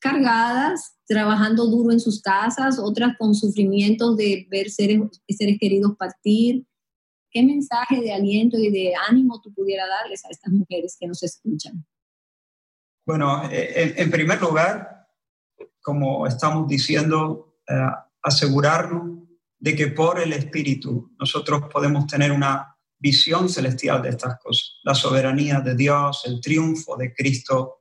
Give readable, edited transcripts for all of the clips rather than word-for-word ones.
cargadas, trabajando duro en sus casas, otras con sufrimientos de ver seres queridos partir. ¿Qué mensaje de aliento y de ánimo tú pudieras darles a estas mujeres que nos escuchan? Bueno, en primer lugar, como estamos diciendo, asegurarnos de que por el Espíritu nosotros podemos tener una visión celestial de estas cosas, la soberanía de Dios, el triunfo de Cristo,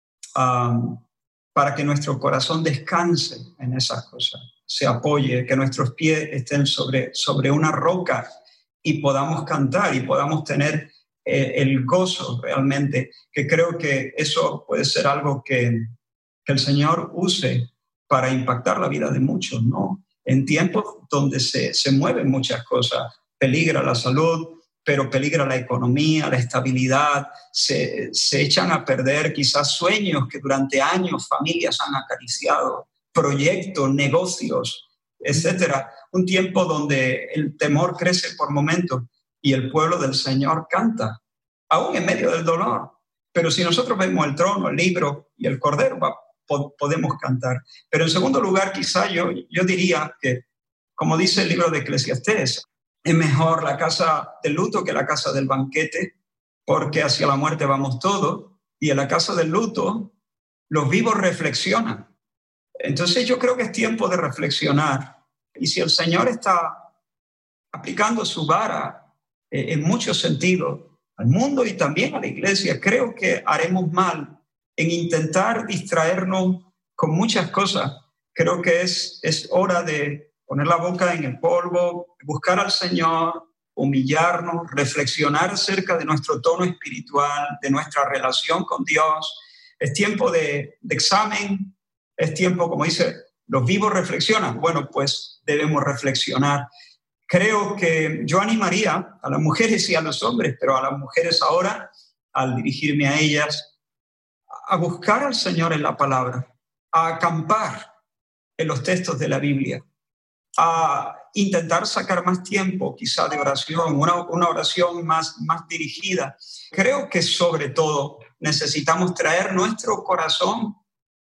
para que nuestro corazón descanse en esas cosas, se apoye, que nuestros pies estén sobre una roca y podamos cantar y podamos tener el gozo realmente, que creo que eso puede ser algo que el Señor use para impactar la vida de muchos, ¿no? En tiempos donde se mueven muchas cosas, peligra la salud, pero peligra la economía, la estabilidad, se echan a perder quizás sueños que durante años familias han acariciado, proyectos, negocios, etcétera. Un tiempo donde el temor crece por momentos y el pueblo del Señor canta, aún en medio del dolor. Pero si nosotros vemos el trono, el libro y el cordero, podemos cantar. Pero en segundo lugar, quizá yo diría que, como dice el libro de Eclesiastés, es mejor la casa del luto que la casa del banquete, porque hacia la muerte vamos todos, y en la casa del luto los vivos reflexionan. Entonces yo creo que es tiempo de reflexionar. Y si el Señor está aplicando su vara en muchos sentidos al mundo y también a la iglesia, creo que haremos mal en intentar distraernos con muchas cosas. Creo que es hora de poner la boca en el polvo, buscar al Señor, humillarnos, reflexionar acerca de nuestro tono espiritual, de nuestra relación con Dios. Es tiempo de examen, es tiempo, como dice, los vivos reflexionan. Bueno, pues debemos reflexionar. Creo que yo animaría a las mujeres y a los hombres, pero a las mujeres ahora, al dirigirme a ellas, a buscar al Señor en la palabra, a acampar en los textos de la Biblia, a intentar sacar más tiempo quizá de oración, una oración más dirigida. Creo que sobre todo necesitamos traer nuestro corazón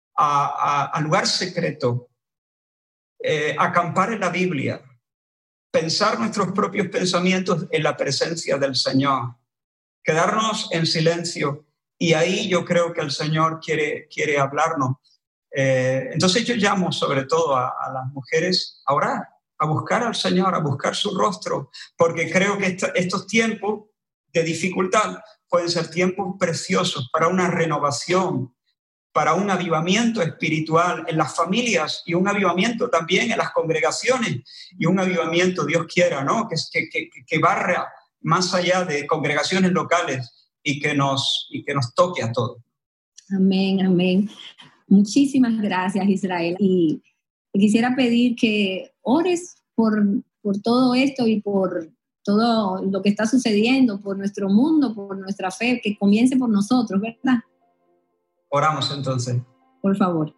al lugar secreto, acampar en la Biblia, pensar nuestros propios pensamientos en la presencia del Señor, quedarnos en silencio, y ahí yo creo que el Señor quiere hablarnos. Entonces yo llamo sobre todo a las mujeres a orar, a buscar al Señor, a buscar su rostro, porque creo que estos tiempos de dificultad pueden ser tiempos preciosos para una renovación, para un avivamiento espiritual en las familias y un avivamiento también en las congregaciones y un avivamiento, Dios quiera, ¿no? que barra más allá de congregaciones locales y que nos toque a todos. Amén, amén. Muchísimas gracias, Israel. Y quisiera pedir que ores por todo esto y por todo lo que está sucediendo, por nuestro mundo, por nuestra fe, que comience por nosotros, ¿verdad? Oramos entonces. Por favor.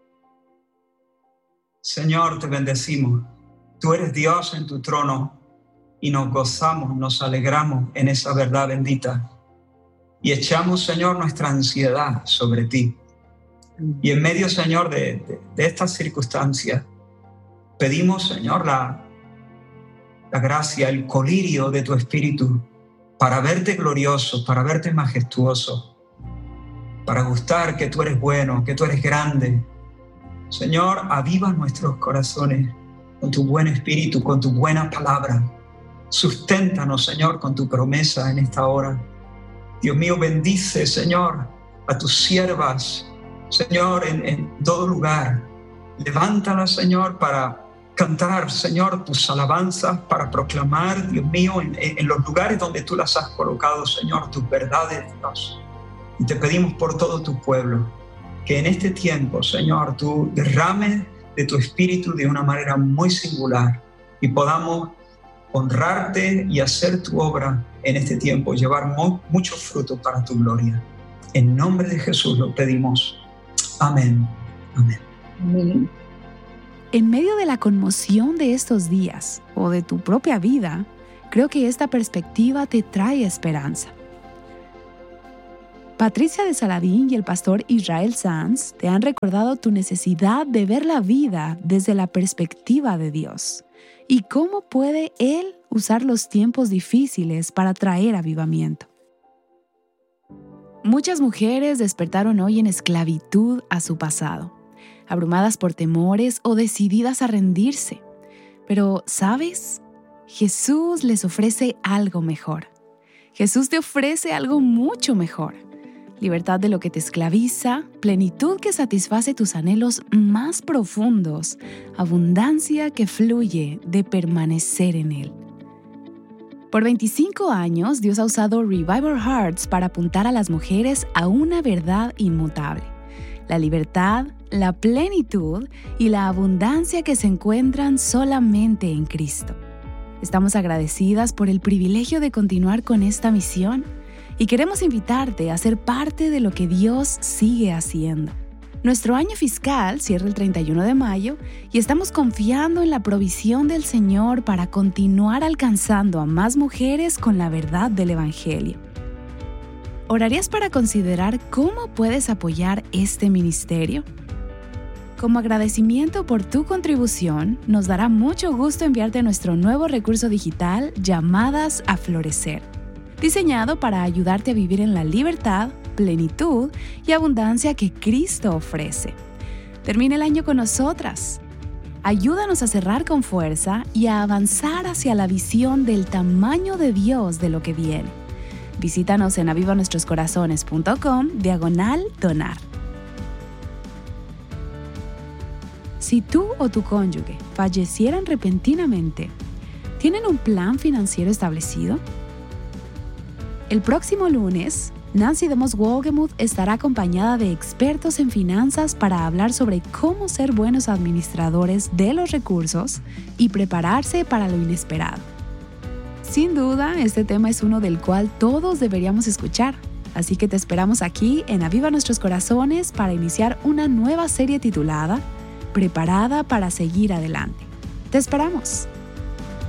Señor, te bendecimos. Tú eres Dios en tu trono y nos gozamos, nos alegramos en esa verdad bendita. Y echamos, Señor, nuestra ansiedad sobre ti. Y en medio, Señor, de estas circunstancias, pedimos, Señor, la gracia, el colirio de tu Espíritu para verte glorioso, para verte majestuoso, para gustar que tú eres bueno, que tú eres grande. Señor, aviva nuestros corazones con tu buen espíritu, con tu buena palabra. Susténtanos, Señor, con tu promesa en esta hora. Dios mío, bendice, Señor, a tus siervas, Señor, en todo lugar. Levántalas, Señor, para cantar, Señor, tus alabanzas, para proclamar, Dios mío, en los lugares donde tú las has colocado, Señor, tus verdades, Dios. Y te pedimos por todo tu pueblo, que en este tiempo, Señor, tú derrames de tu espíritu de una manera muy singular y podamos honrarte y hacer tu obra en este tiempo, llevar mucho fruto para tu gloria. En nombre de Jesús lo pedimos. Amén. Amén. Amén. En medio de la conmoción de estos días o de tu propia vida, creo que esta perspectiva te trae esperanza. Patricia de Saladín y el pastor Israel Sanz te han recordado tu necesidad de ver la vida desde la perspectiva de Dios y cómo puede Él usar los tiempos difíciles para traer avivamiento. Muchas mujeres despertaron hoy en esclavitud a su pasado, abrumadas por temores o decididas a rendirse. Pero, ¿sabes? Jesús les ofrece algo mejor. Jesús te ofrece algo mucho mejor. Libertad de lo que te esclaviza, plenitud que satisface tus anhelos más profundos, abundancia que fluye de permanecer en Él. Por 25 años, Dios ha usado Revival Hearts para apuntar a las mujeres a una verdad inmutable: la libertad, la plenitud y la abundancia que se encuentran solamente en Cristo. Estamos agradecidas por el privilegio de continuar con esta misión y queremos invitarte a ser parte de lo que Dios sigue haciendo. Nuestro año fiscal cierra el 31 de mayo y estamos confiando en la provisión del Señor para continuar alcanzando a más mujeres con la verdad del Evangelio. ¿Orarías para considerar cómo puedes apoyar este ministerio? Como agradecimiento por tu contribución, nos dará mucho gusto enviarte nuestro nuevo recurso digital Llamadas a Florecer, diseñado para ayudarte a vivir en la libertad, plenitud y abundancia que Cristo ofrece. Termina el año con nosotras. Ayúdanos a cerrar con fuerza y a avanzar hacia la visión del tamaño de Dios de lo que viene. Visítanos en avivanuestroscorazones.com/donar. Si tú o tu cónyuge fallecieran repentinamente, ¿tienen un plan financiero establecido? El próximo lunes, Nancy DeMoss Wolgemuth estará acompañada de expertos en finanzas para hablar sobre cómo ser buenos administradores de los recursos y prepararse para lo inesperado. Sin duda, este tema es uno del cual todos deberíamos escuchar, así que te esperamos aquí en Aviva Nuestros Corazones para iniciar una nueva serie titulada Preparada para seguir adelante. ¡Te esperamos!